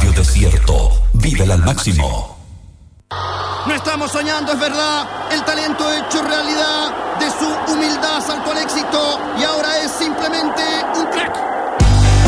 Radio Desierto. Vívela al máximo. No estamos soñando, es verdad. El talento